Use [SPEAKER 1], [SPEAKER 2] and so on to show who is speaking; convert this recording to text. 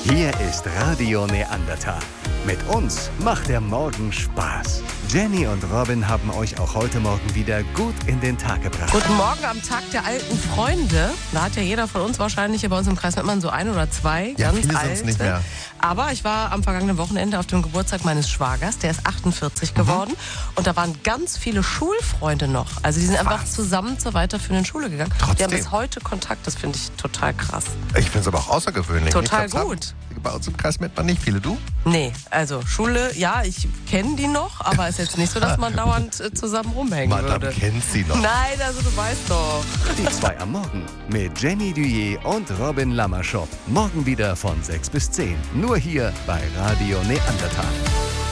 [SPEAKER 1] Hier ist Radio Neandertal. Mit uns macht der Morgen Spaß. Jenny und Robin haben euch auch heute Morgen wieder gut in den Tag gebracht.
[SPEAKER 2] Guten Morgen am Tag der alten Freunde. Da hat ja jeder von uns wahrscheinlich hier bei uns im Kreis Mettmann so ein oder zwei
[SPEAKER 3] Ja,
[SPEAKER 2] ganz
[SPEAKER 3] viele
[SPEAKER 2] alte.
[SPEAKER 3] sind's nicht mehr.
[SPEAKER 2] Aber ich war am vergangenen Wochenende auf dem Geburtstag meines Schwagers. Der ist 48 geworden. Und da waren ganz viele Schulfreunde noch. Also die sind einfach zusammen zur weiterführenden Schule gegangen. Die haben
[SPEAKER 3] Trotzdem.
[SPEAKER 2] bis heute Kontakt. Das finde ich total krass.
[SPEAKER 3] Ich finde es aber auch außergewöhnlich.
[SPEAKER 2] Total
[SPEAKER 3] Ich glaub's,
[SPEAKER 2] gut.
[SPEAKER 3] haben bei uns im Kreis Mettmann nicht viele. Du?
[SPEAKER 2] Nee, also Schule, ja, ich kenne die noch. Aber ist jetzt nicht so, dass man dauernd zusammen rumhängen
[SPEAKER 3] Madame
[SPEAKER 2] würde.
[SPEAKER 3] kennt sie noch.
[SPEAKER 2] Nein, also du weißt doch.
[SPEAKER 1] Die zwei am Morgen mit Jenny Duyé und Robin Lammerschop. Morgen wieder von 6 bis 10. Nur hier bei Radio Neandertal.